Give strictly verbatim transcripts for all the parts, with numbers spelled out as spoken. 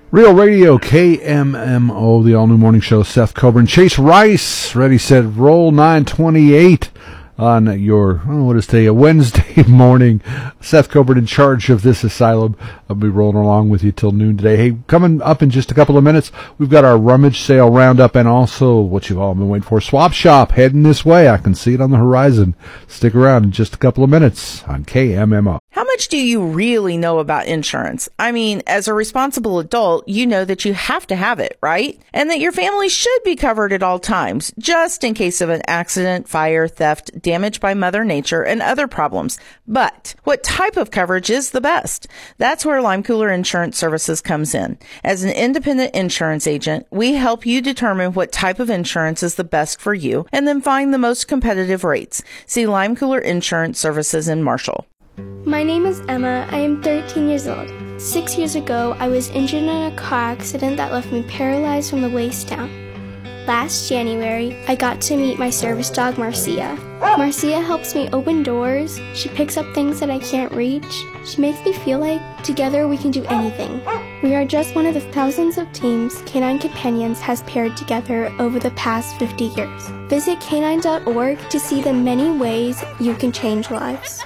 Real Radio, K M M O, the all-new morning show. Seth Coburn, Chase Rice, ready, set, roll, nine twenty-eight on your, oh, what is today, a Wednesday morning. Seth Coburn in charge of this asylum. I'll be rolling along with you till noon today. Hey, coming up in just a couple of minutes, we've got our rummage sale roundup and also what you've all been waiting for, Swap Shop, heading this way. I can see it on the horizon. Stick around in just a couple of minutes on K M M O. How much do you really know about insurance? I mean, as a responsible adult, you know that you have to have it, right? And that your family should be covered at all times, just in case of an accident, fire, theft, damage by Mother Nature, and other problems. But what type of coverage is the best? That's where Lime Cooler Insurance Services comes in. As an independent insurance agent, we help you determine what type of insurance is the best for you and then find the most competitive rates. See Lime Cooler Insurance Services in Marshall. My name is Emma. I am thirteen years old. Six years ago, I was injured in a car accident that left me paralyzed from the waist down. Last January, I got to meet my service dog, Marcia. Marcia helps me open doors. She picks up things that I can't reach. She makes me feel like together we can do anything. We are just one of the thousands of teams Canine Companions has paired together over the past fifty years. Visit canine dot org to see the many ways you can change lives.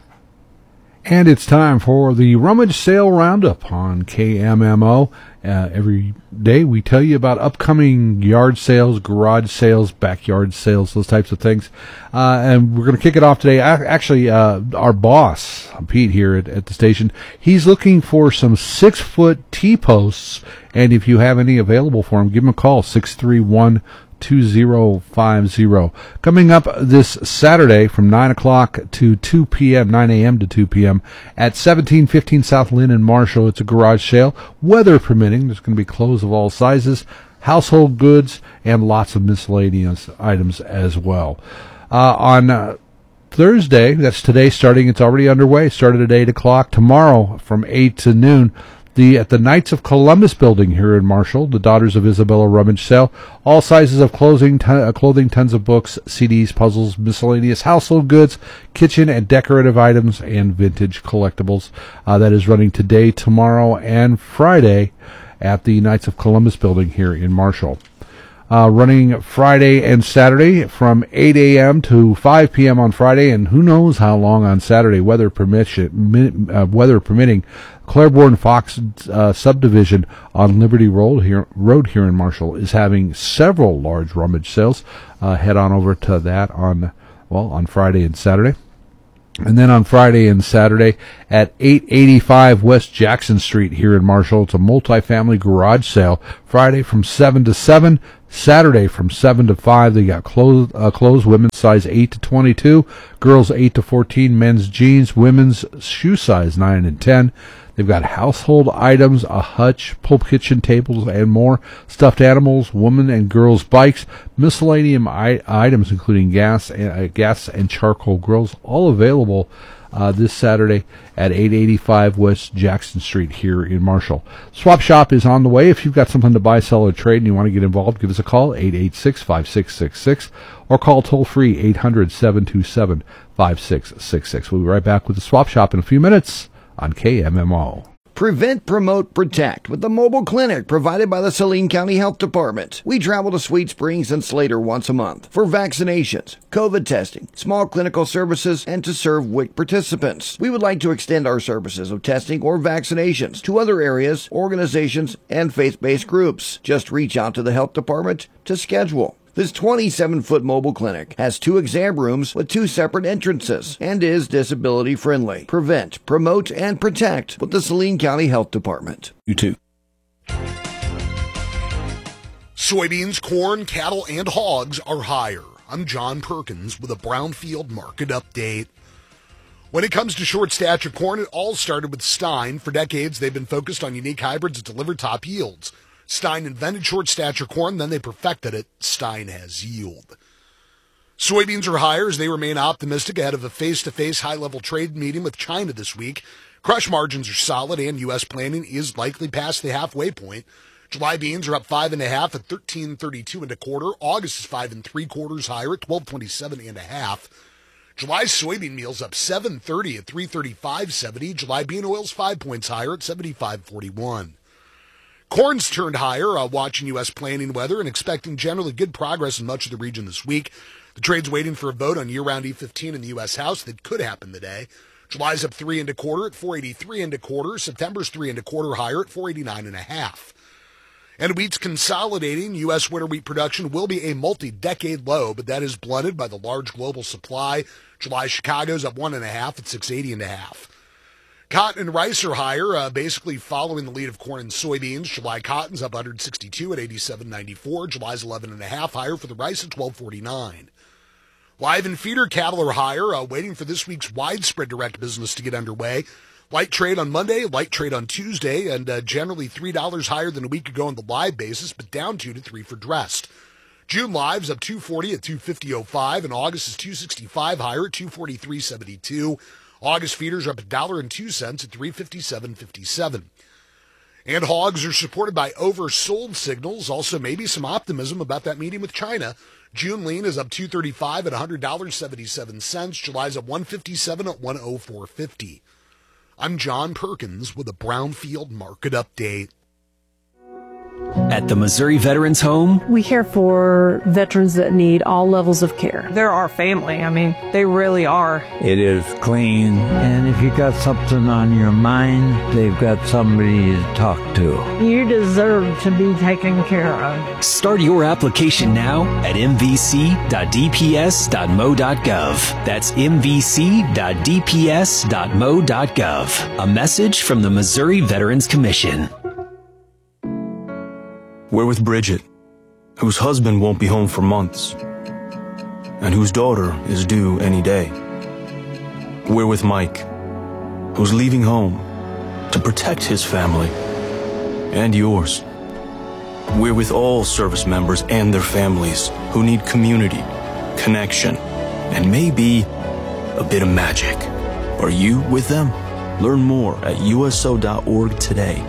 And it's time for the Rummage Sale Roundup on K M M O. Uh, every day we tell you about upcoming yard sales, garage sales, backyard sales, those types of things. Uh, and we're going to kick it off today. Actually, uh, our boss, Pete, here at, at the station, he's looking for some six-foot T-posts. And if you have any available for him, give him a call, six three one, two zero five zero. Coming up this Saturday from nine o'clock to two p.m., nine a.m. to two p.m. at seventeen fifteen South Lynn in Marshall. It's a garage sale, weather permitting. There's going to be clothes of all sizes, household goods, and lots of miscellaneous items as well. Uh, on uh, Thursday, that's today starting, it's already underway, started at eight o'clock. Tomorrow from eight to noon, The at the Knights of Columbus building here in Marshall, the Daughters of Isabella rummage sale. All sizes of clothing, ton, uh, clothing, tons of books, C Ds, puzzles, miscellaneous household goods, kitchen and decorative items, and vintage collectibles. Uh, that is running today, tomorrow, and Friday at the Knights of Columbus building here in Marshall. Uh, running Friday and Saturday from eight a.m. to five p.m. on Friday, and who knows how long on Saturday, weather permission, uh, weather permitting. Claiborne Fox uh, subdivision on Liberty Road here, Road here in Marshall is having several large rummage sales. Uh, head on over to that on well on Friday and Saturday. And then on Friday and Saturday at eight eighty-five West Jackson Street here in Marshall, it's a multifamily garage sale. Friday from seven to seven, Saturday from seven to five. They got clothes, uh, clothes women's size eight to twenty-two, girls eight to fourteen, men's jeans, women's shoe size nine and ten. They've got household items, a hutch, pulp kitchen tables, and more. Stuffed animals, women and girls' bikes, miscellaneous I- items including gas and, uh, gas and charcoal grills, all available uh, this Saturday at eight eighty-five West Jackson Street here in Marshall. Swap Shop is on the way. If you've got something to buy, sell, or trade and you want to get involved, give us a call, eight eight six, five six six six, or call toll-free eight hundred, seven two seven, five six six six. We'll be right back with the Swap Shop in a few minutes on K M M O. Prevent, Promote, Protect with the mobile clinic provided by the Saline County Health Department. We travel to Sweet Springs and Slater once a month for vaccinations, COVID testing, small clinical services, and to serve W I C participants. We would like to extend our services of testing or vaccinations to other areas, organizations, and faith-based groups. Just reach out to the health department to schedule. This twenty-seven foot mobile clinic has two exam rooms with two separate entrances and is disability friendly. Prevent, promote, and protect with the Saline County Health Department. You too. Soybeans, corn, cattle, and hogs are higher. I'm John Perkins with a Brownfield market update. When it comes to short stature corn, it all started with Stein. For decades, they've been focused on unique hybrids that deliver top yields. Stein invented short stature corn, then they perfected it. Stein has yield. Soybeans are higher as they remain optimistic ahead of a face-to-face high-level trade meeting with China this week. Crush margins are solid, and U S planting is likely past the halfway point. July beans are up five and a half at thirteen thirty-two and a quarter. August is five and three quarters higher at twelve twenty-seven and a half. July soybean meal's up seven thirty at three thirty-five seventy. July bean oil's five points higher at seventy-five forty-one. Corn's turned higher, uh, watching U S planning weather and expecting generally good progress in much of the region this week. The trade's waiting for a vote on year-round E fifteen in the U S House that could happen today. July's up three and a quarter at four eighty-three and a quarter. September's three and a quarter higher at four eighty-nine and a half. And wheat's consolidating. U S winter wheat production will be a multi-decade low, but that is blunted by the large global supply. July Chicago's up one and a half at six eighty and a half. Cotton and rice are higher, uh, basically following the lead of corn and soybeans. July cotton's up one sixty-two at eighty-seven ninety-four. July's eleven and a half higher for the rice at twelve forty-nine. Live and feeder cattle are higher, uh, waiting for this week's widespread direct business to get underway. Light trade on Monday, light trade on Tuesday, and uh, generally three dollars higher than a week ago on the live basis, but down two to three for dressed. June live's up two forty at two fifty oh five, and August is two sixty-five higher at two forty-three seventy-two. August feeders are up a dollar and two cents at three fifty-seven fifty-seven. And hogs are supported by oversold signals. Also, maybe some optimism about that meeting with China. June lean is up two thirty-five at one hundred dollars and seventy-seven cents. July's up one fifty-seven at one oh four fifty. I'm John Perkins with a Brownfield Market Update. At the Missouri Veterans Home, we care for veterans that need all levels of care. They're our family. I mean, they really are. It is clean, and if you got something on your mind, they've got somebody to talk to. You deserve to be taken care of. Start your application now at m v c dot d p s dot m o dot gov. That's m v c dot d p s dot m o dot gov. A message from the Missouri Veterans Commission. We're with Bridget, whose husband won't be home for months, and whose daughter is due any day. We're with Mike, who's leaving home to protect his family and yours. We're with all service members and their families who need community, connection, and maybe a bit of magic. Are you with them? Learn more at u s o dot org today.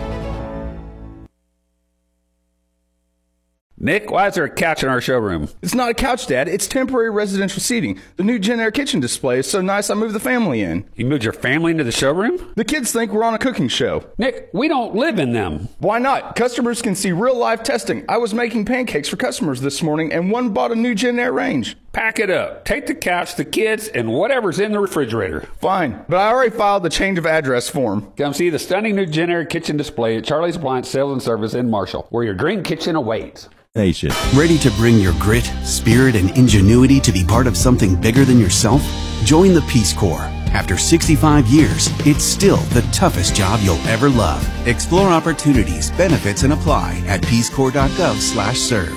Nick, why is there a couch in our showroom? It's not a couch, Dad. It's temporary residential seating. The new Gen Air kitchen display is so nice I moved the family in. You moved your family into the showroom? The kids think we're on a cooking show. Nick, we don't live in them. Why not? Customers can see real-life testing. I was making pancakes for customers this morning, and one bought a new Gen Air range. Pack it up. Take the couch, the kids, and whatever's in the refrigerator. Fine, but I already filed the change of address form. Come see the stunning new Gen Air kitchen display at Charlie's Appliance Sales and Service in Marshall, where your dream kitchen awaits. Ready to bring your grit, spirit, and ingenuity to be part of something bigger than yourself? Join the Peace Corps. After sixty-five years, it's still the toughest job you'll ever love. Explore opportunities, benefits, and apply at peace corps dot gov slash serve.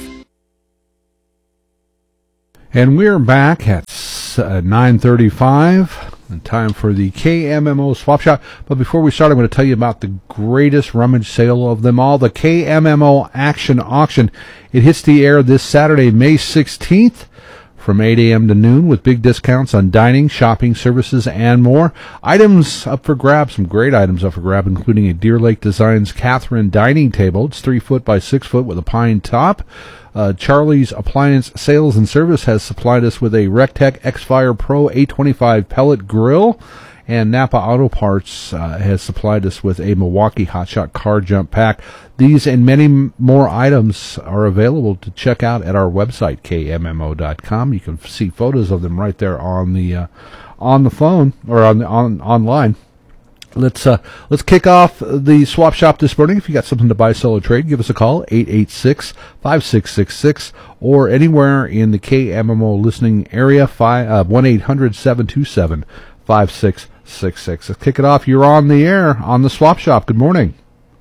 And we're back at uh, nine thirty-five. And time for the K M M O Swap Shop. But before we start, I'm going to tell you about the greatest rummage sale of them all, the K M M O Action Auction. It hits the air this Saturday, May sixteenth, from eight a.m. to noon, with big discounts on dining, shopping, services, and more. Items up for grabs, some great items up for grab, including a Deer Lake Designs Catherine dining table. It's three foot by six foot with a pine top. Uh, Charlie's Appliance Sales and Service has supplied us with a Rectech X-Fire Pro eight twenty-five pellet grill, and Napa Auto Parts uh, has supplied us with a Milwaukee Hotshot car jump pack. These and many m- more items are available to check out at our website, k m m o dot com. You can see photos of them right there on the uh, on the phone or on the, on online. Let's uh, let's kick off the swap shop this morning. If you got something to buy, sell, or trade, give us a call, eight eight six, five six six six, or anywhere in the K M M O listening area, one eight hundred, seven two seven, five six six six. Let's kick it off. You're on the air on the swap shop. Good morning.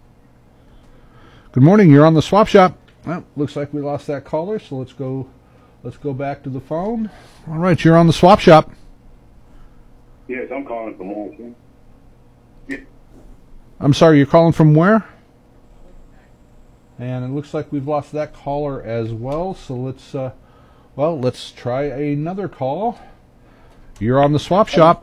Good morning. You're on the swap shop. Well, looks like we lost that caller, so let's go let's go back to the phone. All right, you're on the swap shop. Yes, I'm calling from Austin. I'm sorry, you're calling from where? And it looks like we've lost that caller as well. So let's, uh, well, let's try another call. You're on the swap shop.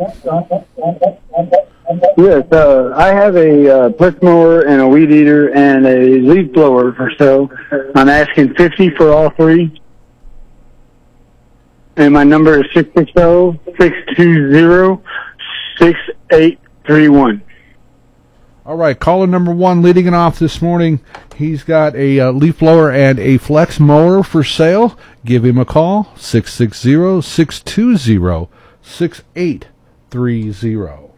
Yes, uh, I have a uh, push mower and a weed eater and a leaf blower for sale. I'm asking fifty for all three. And my number is six six zero, six two zero, six eight three one. All right, caller number one leading it off this morning. He's got a uh, leaf blower and a flex mower for sale. Give him a call, six six zero, six two zero, six eight three zero.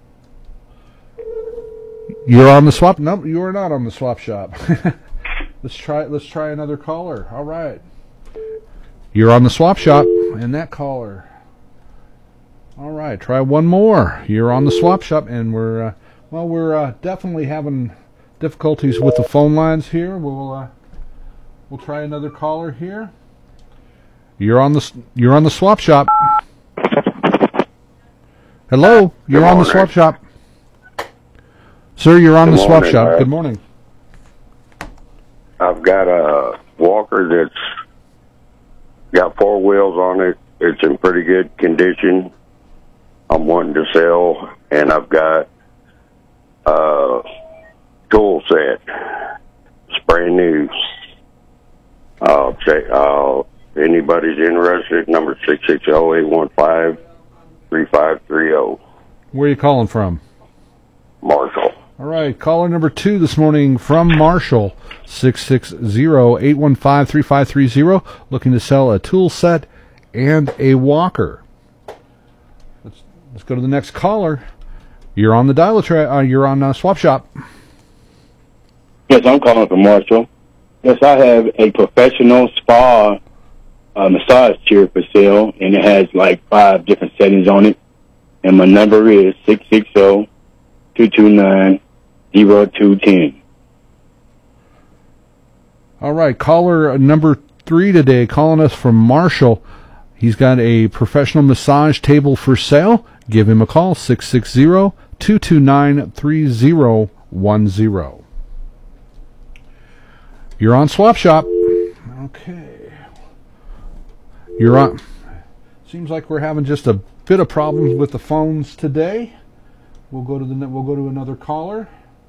You're on the swap? No, you are not on the swap shop. let's try let's try another caller. All right. You're on the swap shop, and that caller. All right, try one more. You're on the swap shop, and we're uh, well, we're uh, definitely having difficulties with the phone lines here. We'll uh, we'll try another caller here. You're on the you're on the swap shop. Hello, you're on the swap shop. Sir, you're on the swap shop. Good morning. I've got a walker that's got four wheels on it. It's in pretty good condition. I'm wanting to sell, and I've got a tool set. It's brand new. I'll check. Uh, if anybody's interested, number six six zero, eight one five, three five three zero. Where are you calling from? Marshall. All right, caller number two this morning from Marshall, six six zero, eight one five, three five three zero, looking to sell a tool set and a walker. Let's let's go to the next caller. You're on the dial tra- uh, you're on uh, Swap Shop. Yes, I'm calling from Marshall. Yes, I have a professional spa uh, massage chair for sale, and it has like five different settings on it. And my number is six six zero, two two nine, zero two one zero. All right, caller number three today, calling us from Marshall. He's got a professional massage table for sale. Give him a call, six six zero, two two nine, three zero one zero. You're on Swap Shop. Okay. You're on. Seems like we're having just a bit of problems with the phones today. We'll go to the we'll go to another caller.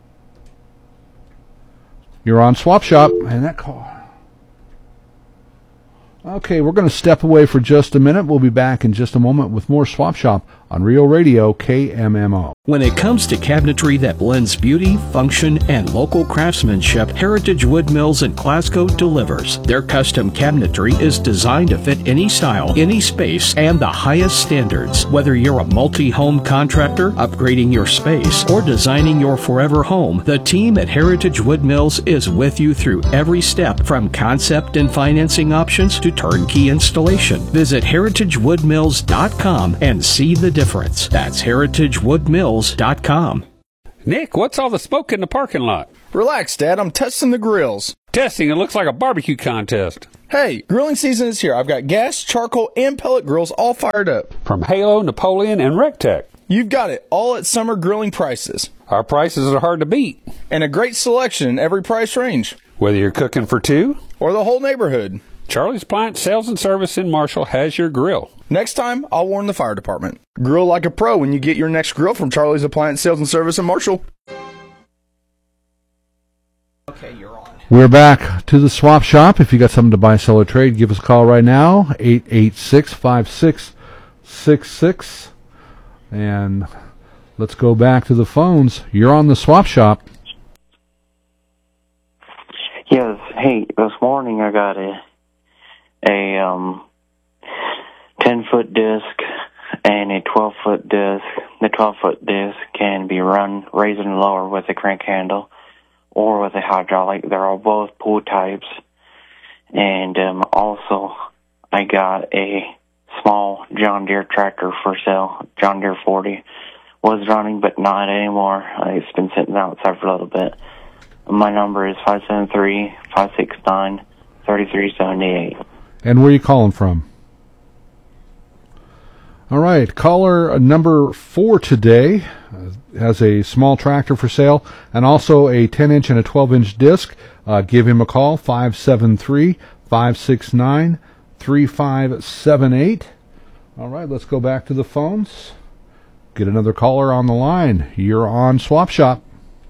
You're on Swap Shop, and that call. Okay, we're going to step away for just a minute. We'll be back in just a moment with more Swap Shop on Rio Radio K M M O. When it comes to cabinetry that blends beauty, function, and local craftsmanship, Heritage Wood Mills in Glasgow delivers. Their custom cabinetry is designed to fit any style, any space, and the highest standards. Whether you're a multi-home contractor, upgrading your space, or designing your forever home, the team at Heritage Wood Mills is with you through every step, from concept and financing options to turnkey installation. Visit heritage wood mills dot com and see the difference. That's heritage wood mills dot com. Nick, what's all the smoke in the parking lot? Relax, Dad. I'm testing the grills. Testing? It looks like a barbecue contest. Hey, grilling season is here. I've got gas, charcoal, and pellet grills all fired up. From Halo, Napoleon, and Rectech. You've got it. All at summer grilling prices. Our prices are hard to beat. And a great selection in every price range. Whether you're cooking for two or the whole neighborhood. Charlie's Appliance Sales and Service in Marshall has your grill. Next time, I'll warn the fire department. Grill like a pro when you get your next grill from Charlie's Appliance Sales and Service in Marshall. Okay, you're on. We're back to the Swap Shop. If you got something to buy, sell, or trade, give us a call right now, eight eight six, five six six six. And let's go back to the phones. You're on the Swap Shop. Yes. Hey, this morning I got a a um ten foot disc and a twelve foot disc. The twelve foot disc can be run raised and lower with a crank handle or with a hydraulic. They're all both pull types. And um also I got a small John Deere tractor for sale. John Deere forty was running but not anymore. It's been sitting outside for a little bit. My number is five seven three, five six nine, three three seven eight. And where are you calling from? All right, caller number four today uh, has a small tractor for sale and also a ten inch and a twelve inch disc. Uh, give him a call, five seven three, five six nine, three five seven eight. All right, let's go back to the phones. Get another caller on the line. You're on Swap Shop.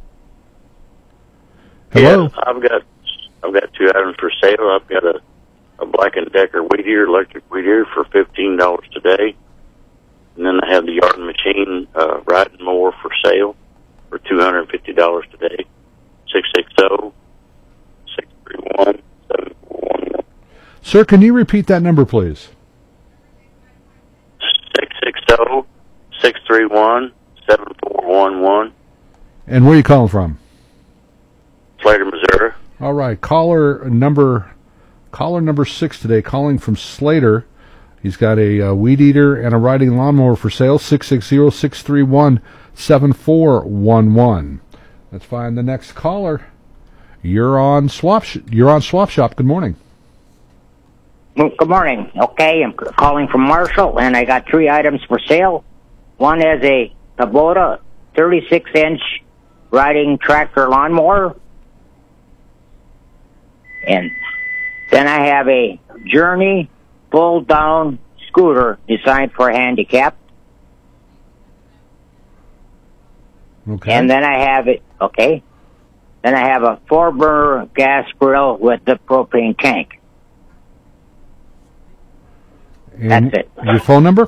Hello. Yes, I've got I've got two items for sale. I've got a, a Black and Decker weed eater, electric weed eater for fifteen dollars today, and then I have the Yard and Machine uh, riding mower for sale. for two hundred fifty dollars today. six six zero, six three one, seven four one one. Sir, can you repeat that number, please? six six zero, six three one, seven four one one. And where are you calling from? Slater, Missouri. All right, caller number caller number six today, calling from Slater. He's got a uh, weed eater and a riding lawnmower for sale. six six zero, six three one, seven four one one. Let's find the next caller. You're on Swap. Sh- you're on Swap Shop. Good morning. Well, good morning. Okay, I'm c- calling from Marshall, and I got three items for sale. One is a Kubota thirty-six inch riding tractor lawnmower. And then I have a Journey pull-down scooter designed for handicap. Okay. And then I have it, okay. Then I have a four-burner gas grill with the propane tank. And That's it. Your phone number?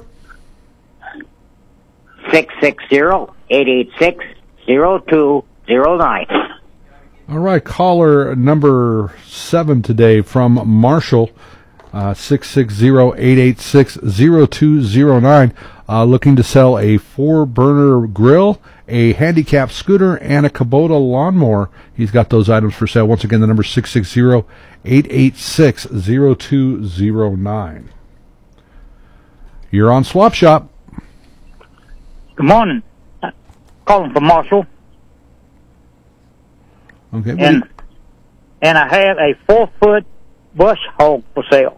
six six zero, eight eight six, zero two zero nine. All right, caller number seven today from Marshall, uh, six six zero, eight eight six, zero two zero nine, uh, looking to sell a four-burner grill, a handicap scooter, and a Kubota lawnmower. He's got those items for sale. Once again, the number six six zero, eight eight six, zero two zero nine. You're on Swap Shop. Good morning. Uh, calling from Marshall. Okay. And and I have a four foot bush hog for sale.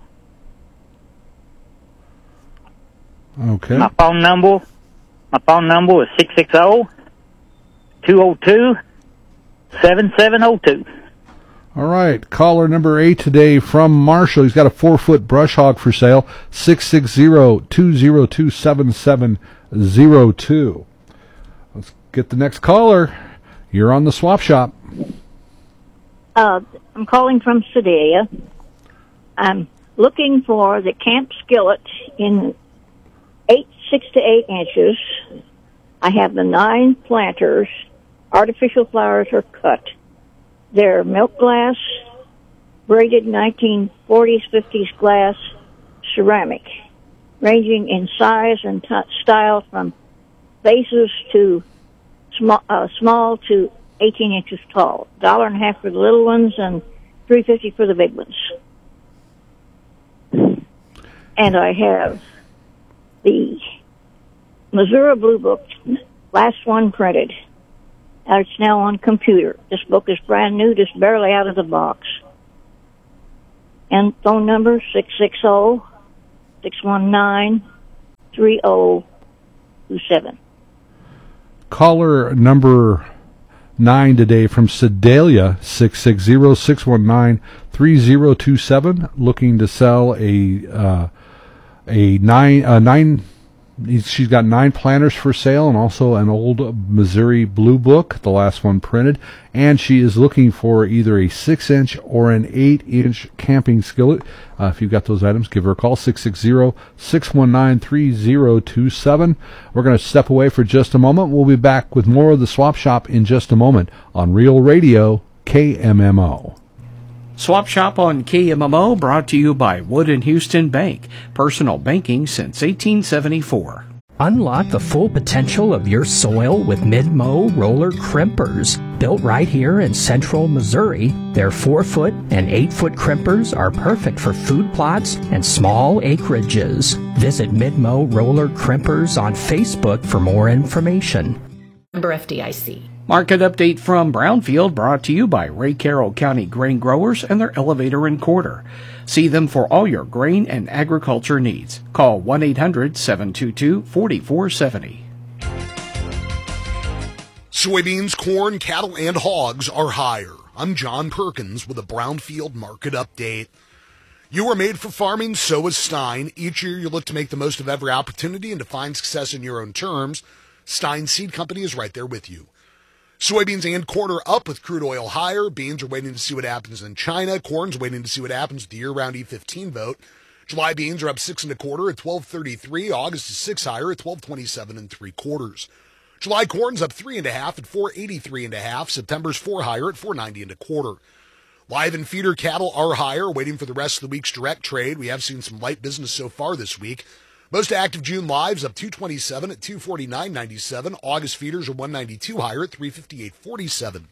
Okay. My phone number my phone number is six six zero, two zero two, seven seven zero two. All right, caller number eight today from Marshall. He's got a four-foot brush hog for sale, six six zero, two zero two, seven seven zero two. Let's get the next caller. You're on the Swap Shop. Uh, I'm calling from Sedalia. I'm looking for the camp skillet in eight, six to eight inches. I have the nine planters. Artificial flowers are cut. They're milk glass, braided nineteen forties, fifties glass, ceramic, ranging in size and t- style from vases to small, uh, small to eighteen inches tall. Dollar and a half for the little ones and three fifty for the big ones. And I have the Missouri Blue Book, last one printed. Uh, It's now on computer. This book is brand new, just barely out of the box. And phone number six six zero, six one nine, three zero two seven. Caller number nine today from Sedalia, six six zero, six one nine, three zero two seven, looking to sell a uh, a nine uh, nine. She's got nine planters for sale and also an old Missouri Blue Book, the last one printed. And she is looking for either a six inch or an eight inch camping skillet. Uh, if you've got those items, give her a call, six six zero, six one nine, three zero two seven. We're going to step away for just a moment. We'll be back with more of the Swap Shop in just a moment on Real Radio K M M O. Swap Shop on K M M O, brought to you by Wood and Houston Bank. Personal banking since eighteen seventy-four. Unlock the full potential of your soil with Mid-Mow roller crimpers. Built right here in central Missouri, their four-foot and eight-foot crimpers are perfect for food plots and small acreages. Visit Mid-Mow roller crimpers on Facebook for more information. Member F D I C. Market update from Brownfield, brought to you by Ray Carroll County Grain Growers and their elevator and quarter. See them for all your grain and agriculture needs. Call one eight hundred, seven two two, four four seven zero. Soybeans, corn, cattle, and hogs are higher. I'm John Perkins with a Brownfield Market Update. You are made for farming, so is Stein. Each year you look to make the most of every opportunity and to find success in your own terms. Stein Seed Company is right there with you. Soybeans and corn are up with crude oil higher. Beans are waiting to see what happens in China. Corn's waiting to see what happens with the year-round E fifteen vote. July beans are up six and a quarter at twelve thirty-three. August is six higher at twelve twenty-seven and three quarters. July corn's up three and a half at four eighty-three and a half. September's four higher at four ninety and a quarter. Live and feeder cattle are higher, waiting for the rest of the week's direct trade. We have seen some light business so far this week. Most active June lives up two twenty-seven at two forty-nine ninety-seven. August feeders are one ninety-two higher at three fifty-eight forty-seven.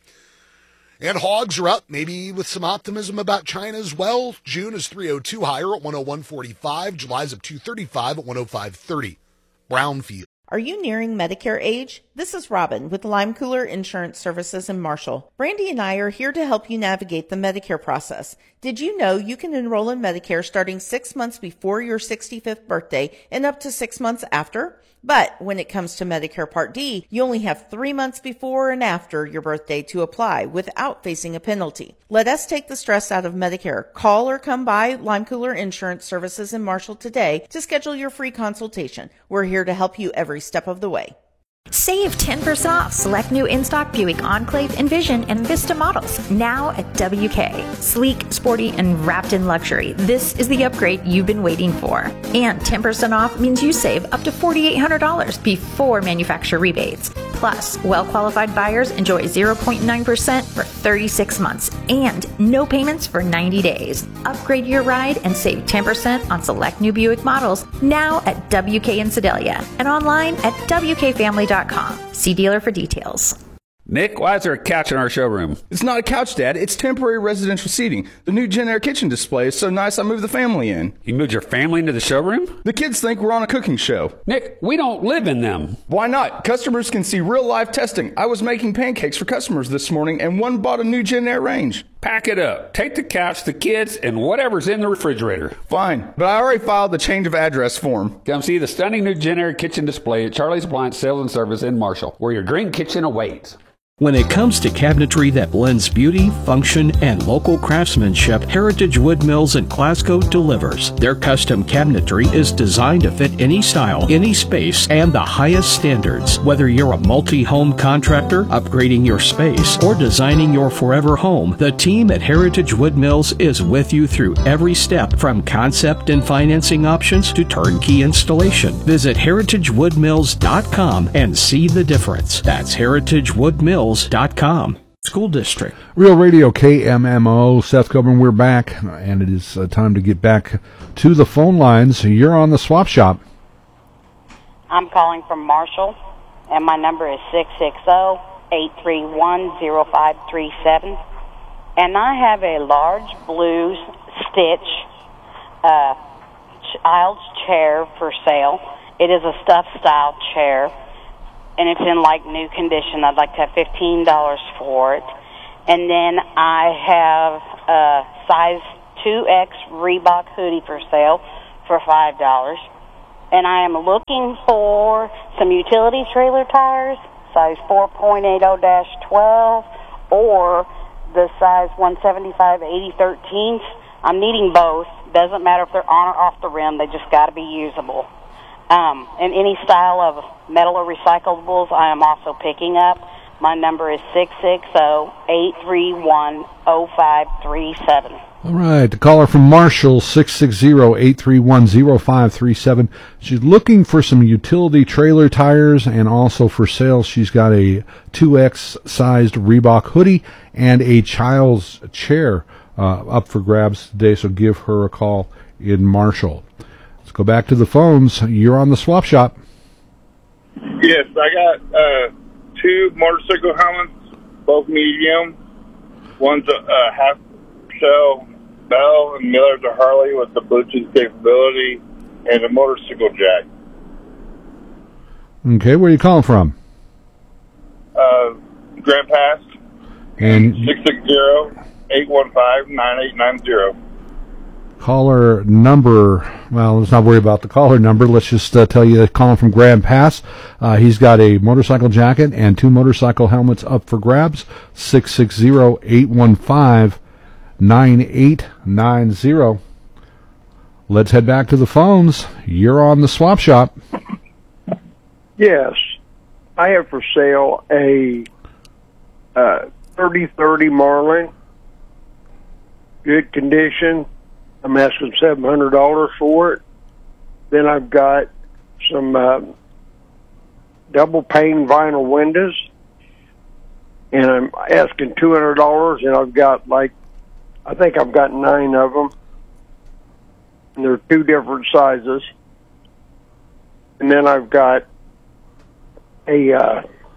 And hogs are up, maybe with some optimism about China as well. June is three oh two higher at one oh one forty-five. July's up two thirty-five at one oh five thirty. Brownfield. Are you nearing Medicare age? This is Robin with Lime Cooler Insurance Services in Marshall. Brandy and I are here to help you navigate the Medicare process. Did you know you can enroll in Medicare starting six months before your sixty-fifth birthday and up to six months after? But when it comes to Medicare Part D, you only have three months before and after your birthday to apply without facing a penalty. Let us take the stress out of Medicare. Call or come by Lime Cooler Insurance Services in Marshall today to schedule your free consultation. We're here to help you every step of the way. Save ten percent off select new in-stock Buick Enclave, Envision, and Vista models now at W K. Sleek, sporty, and wrapped in luxury. This is the upgrade you've been waiting for. And ten percent off means you save up to four thousand eight hundred dollars before manufacturer rebates. Plus, well-qualified buyers enjoy zero point nine percent for thirty-six months and no payments for ninety days. Upgrade your ride and save ten percent on select new Buick models now at W K in Sedalia and online at W K family dot com. See dealer for details. Nick, why is there a couch in our showroom? It's not a couch, Dad. It's temporary residential seating. The new Gen Air kitchen display is so nice I moved the family in. You moved your family into the showroom? The kids think we're on a cooking show. Nick, we don't live in them. Why not? Customers can see real live testing. I was making pancakes for customers this morning and one bought a new Gen Air range. Pack it up. Take the couch, the kids, and whatever's in the refrigerator. Fine, but I already filed the change of address form. Come see the stunning new Gen Air kitchen display at Charlie's Appliance Sales and Service in Marshall, where your green kitchen awaits. When it comes to cabinetry that blends beauty, function, and local craftsmanship, Heritage Wood Mills in Glasgow delivers. Their custom cabinetry is designed to fit any style, any space, and the highest standards. Whether you're a multi-home contractor, upgrading your space, or designing your forever home, the team at Heritage Wood Mills is with you through every step, from concept and financing options to turnkey installation. Visit heritage wood mills dot com and see the difference. That's heritage wood mills dot com. School District. Real Radio K M M O. Seth Coburn, we're back, and it is uh, time to get back to the phone lines. You're on the Swap Shop. I'm calling from Marshall, and my number is six six zero, eight three one, zero five three seven. And I have a large blue stitch uh, child's chair for sale. It is a stuffed style chair, and it's in like new condition. I'd like to have fifteen dollars for it. And then I have a size two X Reebok hoodie for sale for five dollars. And I am looking for some utility trailer tires, size four point eight oh dash twelve, or the size one seventy-five eighty thirteenths. I'm needing both. Doesn't matter if they're on or off the rim. They just got to be usable. Um, and any style of metal or recyclables I am also picking up. My number is six six zero, eight three one, zero five three seven. All right, the caller from Marshall, six six zero, eight three one, zero five three seven. She's looking for some utility trailer tires, and also for sale she's got a two X sized Reebok hoodie and a child's chair uh, up for grabs today, so give her a call in Marshall. Let's go back to the phones. You're on the Swap Shop. Yes, I got uh, two motorcycle helmets, both medium. One's a, a half shell Bell, and the other's a Harley with the Bluetooth capability and a motorcycle jack. Okay, where are you calling from? Uh, Grand Pass. And six six zero, eight one five, nine eight nine zero. Caller number, well, let's not worry about the caller number. Let's just uh, tell you that calling from Grand Pass. Uh, he's got a motorcycle jacket and two motorcycle helmets up for grabs. six six zero, eight one five, nine eight nine zero. Let's head back to the phones. You're on the Swap Shop. Yes. I have for sale a uh, thirty thirty Marlin. Good condition. I'm asking seven hundred dollars for it. Then I've got some uh, double pane vinyl windows, and I'm asking two hundred dollars, and I've got like, I think I've got nine of them, and they're two different sizes. And then I've got a uh,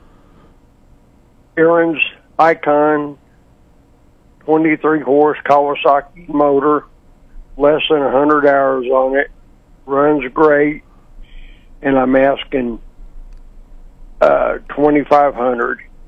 Aaron's Icon twenty-three horse Kawasaki motor, less than one hundred hours on it, runs great, and I'm asking uh, twenty-five hundred dollars.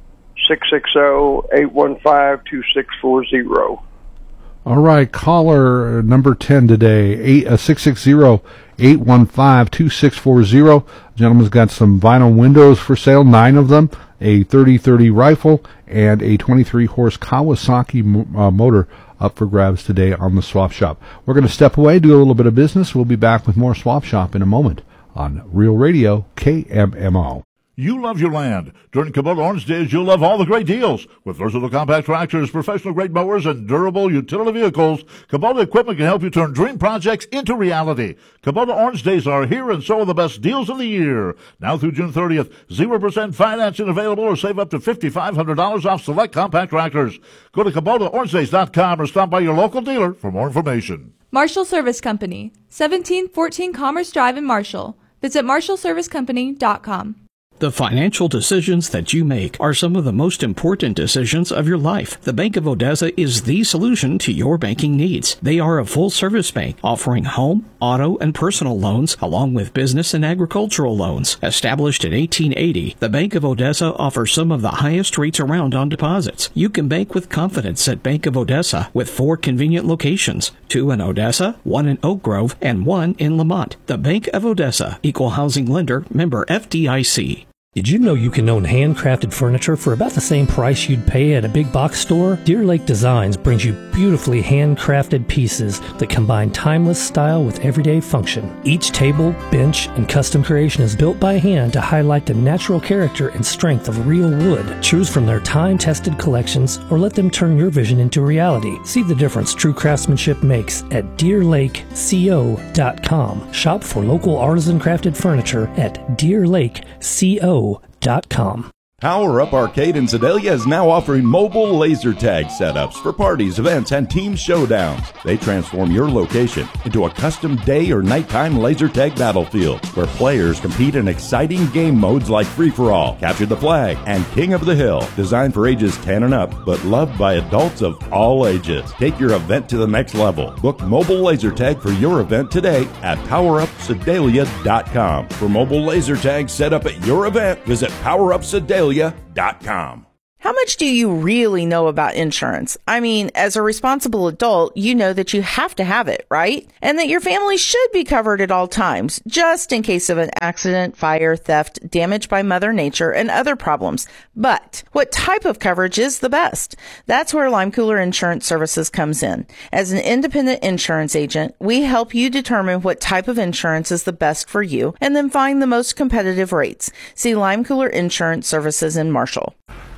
six six zero, eight one five, two six four zero. All right, caller number ten today, eight, uh, six six zero, eight one five, two six four zero. Gentleman's got some vinyl windows for sale, nine of them, a thirty thirty rifle, and a twenty-three horse Kawasaki uh, motor up for grabs today on the Swap Shop. We're going to step away, do a little bit of business. We'll be back with more Swap Shop in a moment on Real Radio K M M O. You love your land. During Kubota Orange Days, you'll love all the great deals. With versatile compact tractors, professional-grade mowers, and durable utility vehicles, Kubota equipment can help you turn dream projects into reality. Kubota Orange Days are here, and so are the best deals of the year. Now through June thirtieth, zero percent financing available, or save up to five thousand five hundred dollars off select compact tractors. Go to Kubota Orange Days dot com or stop by your local dealer for more information. Marshall Service Company, seventeen fourteen Commerce Drive in Marshall. Visit marshall service company dot com. The financial decisions that you make are some of the most important decisions of your life. The Bank of Odessa is the solution to your banking needs. They are a full-service bank offering home, auto, and personal loans, along with business and agricultural loans. Established in eighteen eighty, the Bank of Odessa offers some of the highest rates around on deposits. You can bank with confidence at Bank of Odessa with four convenient locations, two in Odessa, one in Oak Grove, and one in Lamont. The Bank of Odessa, Equal Housing Lender, member F D I C. Did you know you can own handcrafted furniture for about the same price you'd pay at a big box store? Deer Lake Designs brings you beautifully handcrafted pieces that combine timeless style with everyday function. Each table, bench, and custom creation is built by hand to highlight the natural character and strength of real wood. Choose from their time-tested collections or let them turn your vision into reality. See the difference true craftsmanship makes at deer lake co dot com. Shop for local artisan crafted furniture at deer lake co dot com. Power Up Arcade in Sedalia is now offering mobile laser tag setups for parties, events, and team showdowns. They transform your location into a custom day or nighttime laser tag battlefield where players compete in exciting game modes like Free-for-All, Capture the Flag, and King of the Hill. Designed for ages ten and up, but loved by adults of all ages. Take your event to the next level. Book mobile laser tag for your event today at power up sedalia dot com. For mobile laser tag set up at your event, visit power up sedalia dot com. How much do you really know about insurance? I mean, as a responsible adult, you know that you have to have it, right? And that your family should be covered at all times, just in case of an accident, fire, theft, damage by Mother Nature, and other problems. But what type of coverage is the best? That's where Lime Cooler Insurance Services comes in. As an independent insurance agent, we help you determine what type of insurance is the best for you and then find the most competitive rates. See Lime Cooler Insurance Services in Marshall.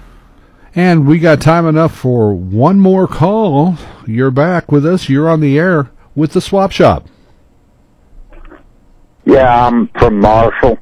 And we got time enough for one more call. You're back with us. You're on the air with the Swap Shop. Yeah, I'm from Marshall.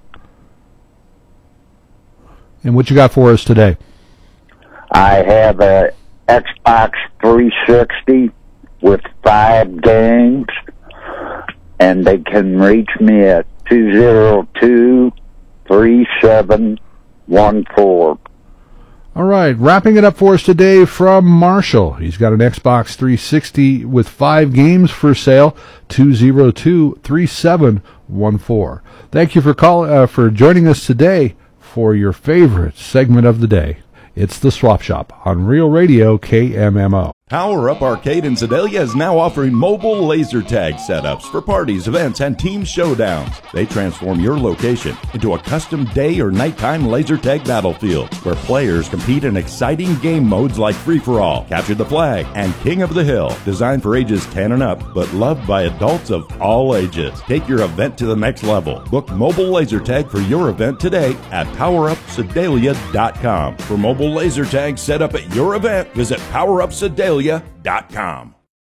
And what you got for us today? I have a Xbox three sixty with five games, and they can reach me at two zero two, three seven one four. All right, wrapping it up for us today from Marshall. He's got an Xbox three sixty with five games for sale, two zero two, three seven one four. Thank you for call, uh, for joining us today for your favorite segment of the day. It's the Swap Shop on Real Radio K M M O. Power Up Arcade in Sedalia is now offering mobile laser tag setups for parties, events, and team showdowns. They transform your location into a custom day or nighttime laser tag battlefield where players compete in exciting game modes like Free-for-All, Capture the Flag, and King of the Hill. Designed for ages ten and up, but loved by adults of all ages. Take your event to the next level. Book mobile laser tag for your event today at power up sedalia dot com. For mobile laser tag set up at your event, visit power up sedalia dot com.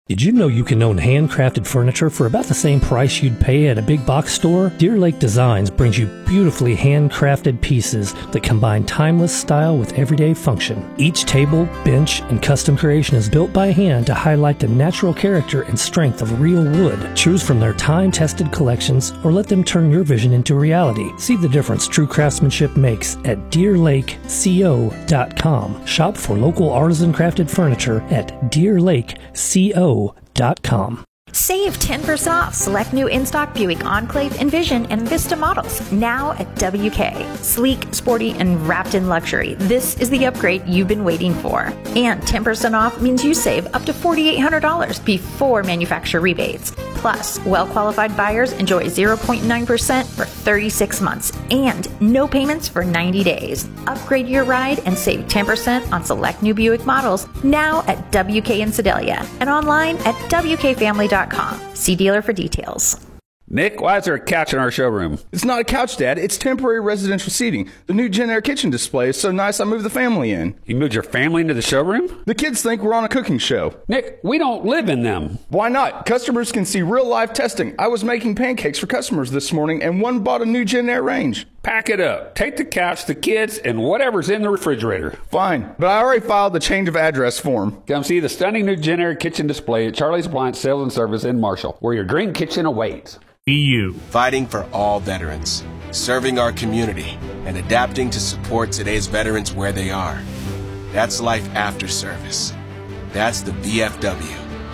Did you know you can own handcrafted furniture for about the same price you'd pay at a big box store? Deer Lake Designs brings you beautifully handcrafted pieces that combine timeless style with everyday function. Each table, bench, and custom creation is built by hand to highlight the natural character and strength of real wood. Choose from their time-tested collections or let them turn your vision into reality. See the difference true craftsmanship makes at deer lake co dot com. Shop for local artisan crafted furniture at deer lake co dot com. Save ten percent off select new in-stock Buick Enclave, Envision, and Vista models now at W K. Sleek, sporty, and wrapped in luxury. This is the upgrade you've been waiting for. And ten percent off means you save up to four thousand eight hundred dollars before manufacturer rebates. Plus, well-qualified buyers enjoy zero point nine percent for thirty-six months and no payments for ninety days. Upgrade your ride and save ten percent on select new Buick models now at W K in Sedalia and online at W K family dot com. See dealer for details. Nick, why is there a couch in our showroom? It's not a couch, Dad. It's temporary residential seating. The new Gen Air kitchen display is so nice I moved the family in. You moved your family into the showroom? The kids think we're on a cooking show. Nick, we don't live in them. Why not? Customers can see real live testing. I was making pancakes for customers this morning and one bought a new Gen Air range. Pack it up. Take the couch, the kids, and whatever's in the refrigerator. Fine, but I already filed the change of address form. Come see the stunning new Gen Air kitchen display at Charlie's Appliance Sales and Service in Marshall, where your dream kitchen awaits. E U. Fighting for all veterans, serving our community, and adapting to support today's veterans where they are. That's life after service. That's the V F W.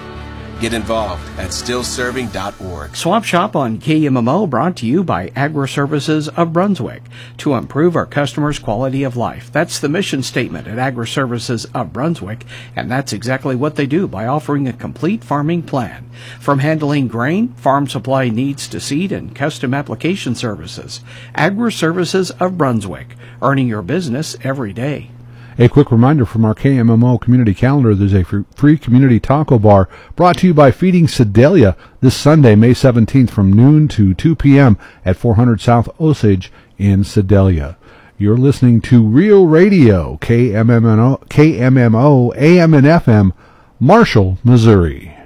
Get involved at still serving dot org. Swap Shop on K M M O brought to you by Agri-Services of Brunswick to improve our customers' quality of life. That's the mission statement at Agri-Services of Brunswick, and that's exactly what they do by offering a complete farming plan. From handling grain, farm supply needs to seed and custom application services. Agri-Services of Brunswick, earning your business every day. A quick reminder from our K M M O community calendar, there's a free community taco bar brought to you by Feeding Sedalia this Sunday, May seventeenth from noon to two p.m. at four hundred South Osage in Sedalia. You're listening to Real Radio, K M M O, K M M O, A M and F M, Marshall, Missouri.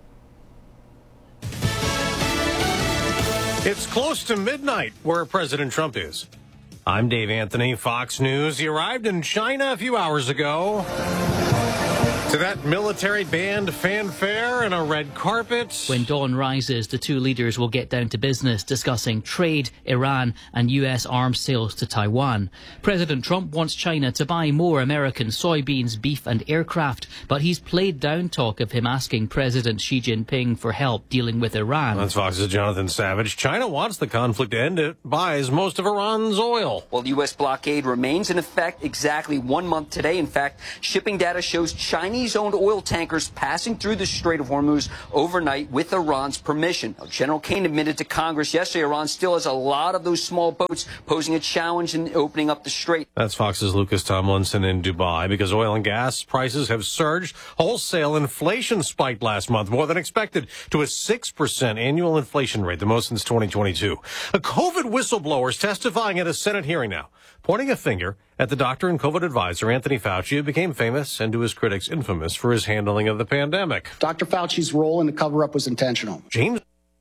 It's close to midnight where President Trump is. I'm Dave Anthony, Fox News. He arrived in China a few hours ago. To that military band fanfare and a red carpet. When dawn rises, the two leaders will get down to business, discussing trade, Iran, and U S arms sales to Taiwan. President Trump wants China to buy more American soybeans, beef, and aircraft, but he's played down talk of him asking President Xi Jinping for help dealing with Iran. That's Fox's Jonathan Savage. China wants the conflict to end. It buys most of Iran's oil. Well, the U S blockade remains in effect exactly one month today. In fact, shipping data shows Chinese Chinese-owned oil tankers passing through the Strait of Hormuz overnight with Iran's permission. Now, General Kane admitted to Congress yesterday Iran still has a lot of those small boats, posing a challenge in opening up the strait. That's Fox's Lucas Tomlinson in Dubai. Because oil and gas prices have surged, wholesale inflation spiked last month more than expected to a six percent annual inflation rate, the most since twenty twenty-two. A COVID whistleblower is testifying at a Senate hearing now, pointing a finger at the doctor and COVID advisor, Anthony Fauci, who became famous and to his critics infamous for his handling of the pandemic. Doctor Fauci's role in the cover-up was intentional. James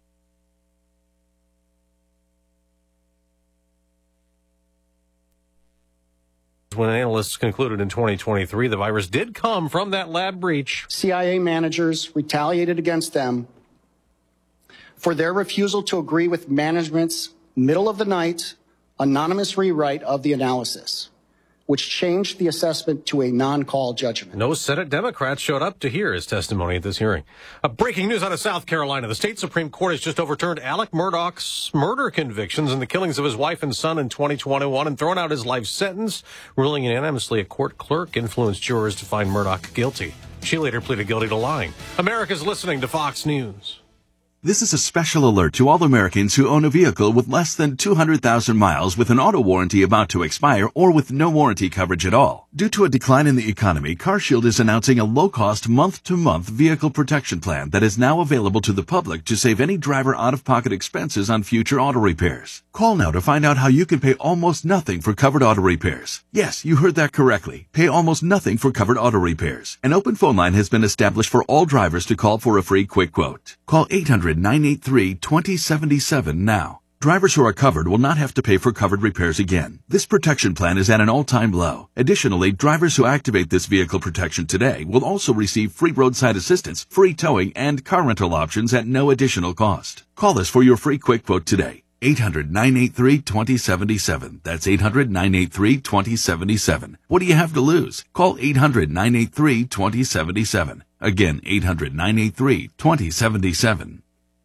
When analysts concluded in twenty twenty-three the virus did come from that lab breach. C I A managers retaliated against them for their refusal to agree with management's middle-of-the-night anonymous rewrite of the analysis, which changed the assessment to a non-call judgment. No Senate Democrats showed up to hear his testimony at this hearing. A breaking news out of South Carolina. The state Supreme Court has just overturned Alec Murdaugh's murder convictions and the killings of his wife and son in twenty twenty-one and thrown out his life sentence, ruling unanimously a court clerk influenced jurors to find Murdaugh guilty. She later pleaded guilty to lying. America's listening to Fox News. This is a special alert to all Americans who own a vehicle with less than two hundred thousand miles with an auto warranty about to expire or with no warranty coverage at all. Due to a decline in the economy, CarShield is announcing a low-cost month-to-month vehicle protection plan that is now available to the public to save any driver out-of-pocket expenses on future auto repairs. Call now to find out how you can pay almost nothing for covered auto repairs. Yes, you heard that correctly. Pay almost nothing for covered auto repairs. An open phone line has been established for all drivers to call for a free quick quote. Call eight hundred, nine eight three, two zero seven seven now. Drivers who are covered will not have to pay for covered repairs again. This protection plan is at an all-time low. Additionally, drivers who activate this vehicle protection today will also receive free roadside assistance, free towing, and car rental options at no additional cost. Call us for your free quick quote today. eight hundred, nine eight three, two zero seven seven. That's eight hundred, nine eight three, two zero seven seven. What do you have to lose? Call eight hundred, nine eight three, two zero seven seven. Again, eight hundred, nine eight three, two zero seven seven.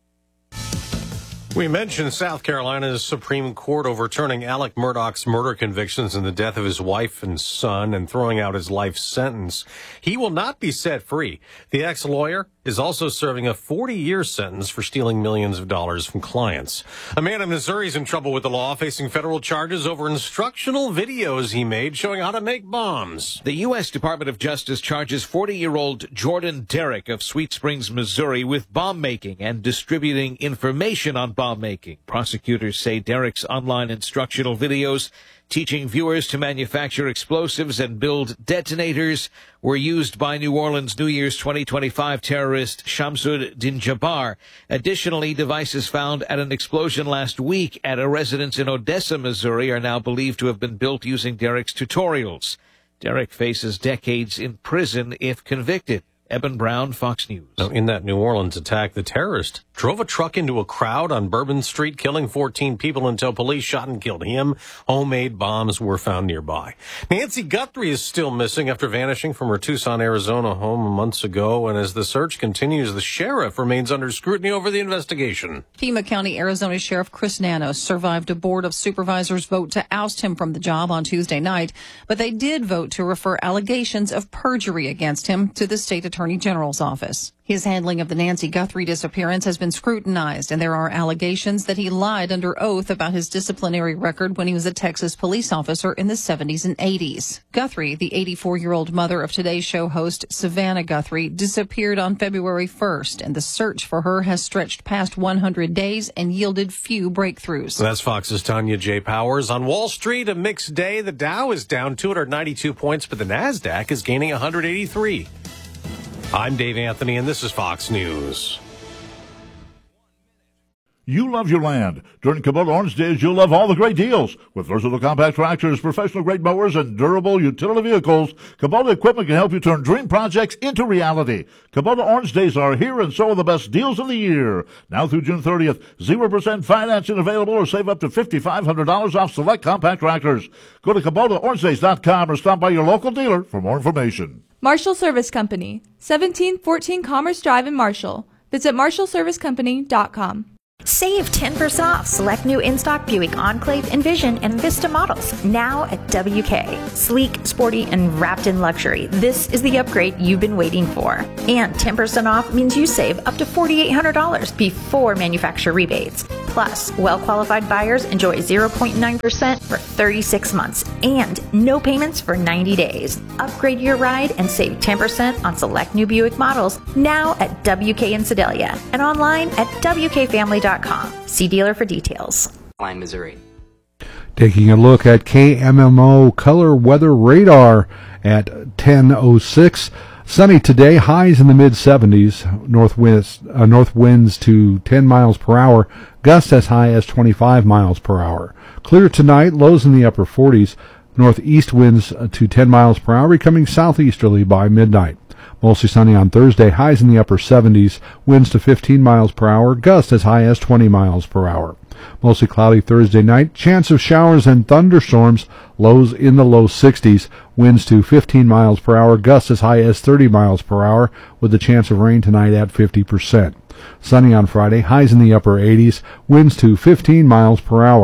We mentioned South Carolina's Supreme Court overturning Alec Murdaugh's murder convictions in the death of his wife and son and throwing out his life sentence. He will not be set free. The ex-lawyer is also serving a forty-year sentence for stealing millions of dollars from clients. A man in Missouri is in trouble with the law, facing federal charges over instructional videos he made showing how to make bombs. The U S Department of Justice charges forty-year-old Jordan Derrick of Sweet Springs, Missouri, with bomb making and distributing information on bomb making. Prosecutors say Derrick's online instructional videos teaching viewers to manufacture explosives and build detonators were used by New Orleans New Year's twenty twenty-five terrorist Shamsud Dinjabar. Additionally, devices found at an explosion last week at a residence in Odessa, Missouri, are now believed to have been built using Derrick's tutorials. Derrick faces decades in prison if convicted. Eben Brown, Fox News. Now, in that New Orleans attack, the terrorist drove a truck into a crowd on Bourbon Street, killing fourteen people until police shot and killed him. Homemade bombs were found nearby. Nancy Guthrie is still missing after vanishing from her Tucson, Arizona home months ago. And as the search continues, the sheriff remains under scrutiny over the investigation. Pima County, Arizona Sheriff Chris Nanos survived a board of supervisors vote to oust him from the job on Tuesday night, but they did vote to refer allegations of perjury against him to the state attorney general's office. His handling of the Nancy Guthrie disappearance has been scrutinized, and there are allegations that he lied under oath about his disciplinary record when he was a Texas police officer in the seventies and eighties. Guthrie, the eighty-four-year-old mother of Today's Show host Savannah Guthrie, disappeared on February first, and the search for her has stretched past one hundred days and yielded few breakthroughs. That's Fox's Tanya J. Powers. On Wall Street, a mixed day. The Dow is down two hundred ninety-two points, but the NASDAQ is gaining one hundred eighty-three. I'm Dave Anthony, and this is Fox News. You love your land. During Kubota Orange Days, you'll love all the great deals. With versatile compact tractors, professional-grade mowers, and durable utility vehicles, Kubota equipment can help you turn dream projects into reality. Kubota Orange Days are here, and so are the best deals of the year. Now through June thirtieth, zero percent financing available, or save up to five thousand five hundred dollars off select compact tractors. Go to Kubota Orange Days dot com or stop by your local dealer for more information. Marshall Service Company, seventeen fourteen Commerce Drive in Marshall. Visit marshall service company dot com. Save ten percent off select new in-stock Buick Enclave, Envision, and Vista models now at W K. Sleek, sporty, and wrapped in luxury. This is the upgrade you've been waiting for. And ten percent off means you save up to four thousand eight hundred dollars before manufacturer rebates. Plus, well-qualified buyers enjoy zero point nine percent for thirty-six months and no payments for ninety days. Upgrade your ride and save ten percent on select new Buick models now at W K in Sedalia and online at W K family dot com. See dealer for details. Line, Missouri. Taking a look at K M M O color weather radar at ten oh six. Sunny today, highs in the mid seventies, north winds, uh, north winds to ten miles per hour, gusts as high as twenty-five miles per hour. Clear tonight, lows in the upper forties, northeast winds to ten miles per hour, becoming southeasterly by midnight. Mostly sunny on Thursday, highs in the upper seventies, winds to fifteen miles per hour, gusts as high as twenty miles per hour. Mostly cloudy Thursday night, chance of showers and thunderstorms, lows in the low sixties, winds to fifteen miles per hour, gusts as high as thirty miles per hour, with the chance of rain tonight at fifty percent. Sunny on Friday, highs in the upper eighties, winds to fifteen miles per hour.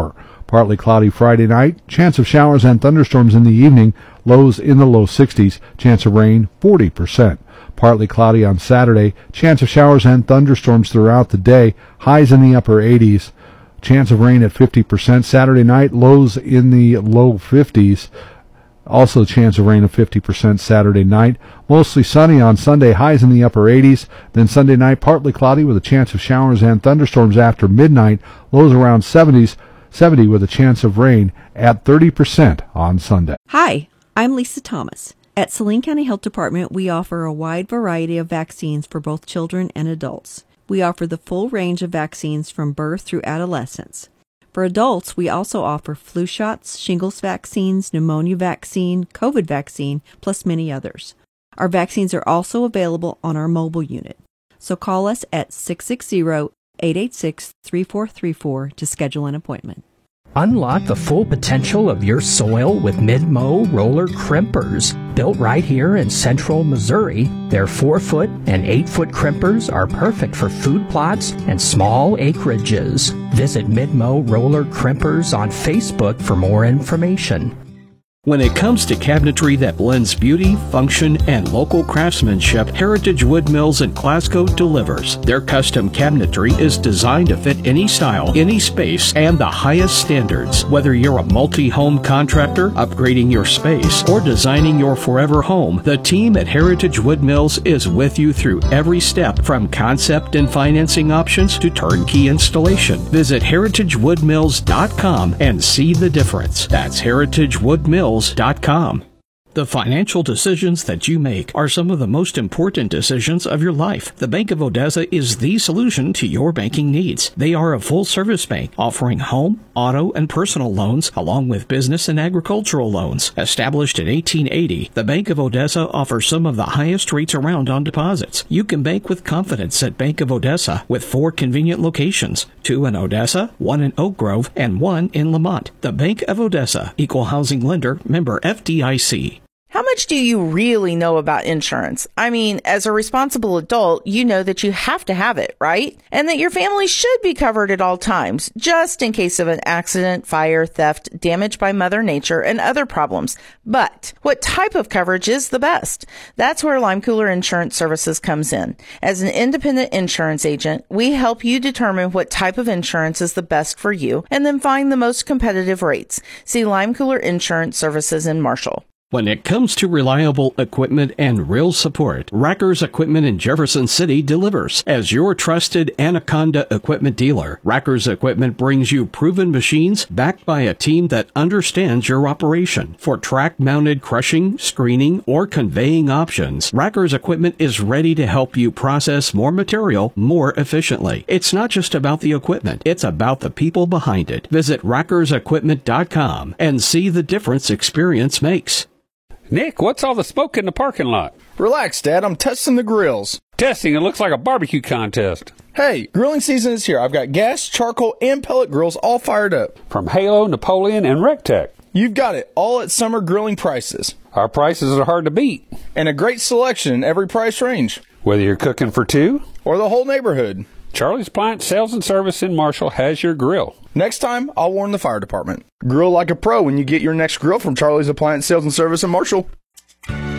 Partly cloudy Friday night. Chance of showers and thunderstorms in the evening. Lows in the low sixties. Chance of rain forty percent. Partly cloudy on Saturday. Chance of showers and thunderstorms throughout the day. Highs in the upper eighties. Chance of rain at fifty percent. Saturday night, lows in the low fifties. Also chance of rain of fifty percent Saturday night. Mostly sunny on Sunday, highs in the upper eighties. Then Sunday night, partly cloudy with a chance of showers and thunderstorms after midnight. Lows around seventies, seventy with a chance of rain at thirty percent on Sunday. Hi, I'm Lisa Thomas. At Saline County Health Department, we offer a wide variety of vaccines for both children and adults. We offer the full range of vaccines from birth through adolescence. For adults, we also offer flu shots, shingles vaccines, pneumonia vaccine, COVID vaccine, plus many others. Our vaccines are also available on our mobile unit. So call us at six six zero, eight eight six, three four three four to schedule an appointment. Unlock the full potential of your soil with Mid-Mow roller crimpers. Built right here in central Missouri, their four foot and eight foot crimpers are perfect for food plots and small acreages. Visit Mid-Mow roller crimpers on Facebook for more information. When it comes to cabinetry that blends beauty, function, and local craftsmanship, Heritage Wood Mills in Glasgow delivers. Their custom cabinetry is designed to fit any style, any space, and the highest standards. Whether you're a multi-home contractor, upgrading your space, or designing your forever home, the team at Heritage Wood Mills is with you through every step, from concept and financing options to turnkey installation. Visit heritage wood mills dot com and see the difference. That's heritage wood mills dot com. The financial decisions that you make are some of the most important decisions of your life. The Bank of Odessa is the solution to your banking needs. They are a full-service bank offering home, auto, and personal loans along with business and agricultural loans. Established in eighteen eighty, the Bank of Odessa offers some of the highest rates around on deposits. You can bank with confidence at Bank of Odessa with four convenient locations, two in Odessa, one in Oak Grove, and one in Lamont. The Bank of Odessa, Equal Housing Lender, member F D I C. How much do you really know about insurance? I mean, as a responsible adult, you know that you have to have it, right? And that your family should be covered at all times, just in case of an accident, fire, theft, damage by Mother Nature, and other problems. But what type of coverage is the best? That's where Lime Cooler Insurance Services comes in. As an independent insurance agent, we help you determine what type of insurance is the best for you and then find the most competitive rates. See Lime Cooler Insurance Services in Marshall. When it comes to reliable equipment and real support, Rackers Equipment in Jefferson City delivers. As your trusted Anaconda equipment dealer, Rackers Equipment brings you proven machines backed by a team that understands your operation. For track-mounted crushing, screening, or conveying options, Rackers Equipment is ready to help you process more material more efficiently. It's not just about the equipment, it's about the people behind it. Visit rackers equipment dot com and see the difference experience makes. Nick, what's all the smoke in the parking lot? Relax, Dad. I'm testing the grills. Testing? It looks like a barbecue contest. Hey, grilling season is here. I've got gas, charcoal, and pellet grills all fired up. From Halo, Napoleon, and Rectech. You've got it. All at summer grilling prices. Our prices are hard to beat. And a great selection in every price range. Whether you're cooking for two or the whole neighborhood. Charlie's Appliance Sales and Service in Marshall has your grill. Next time, I'll warn the fire department. Grill like a pro when you get your next grill from Charlie's Appliance Sales and Service in Marshall.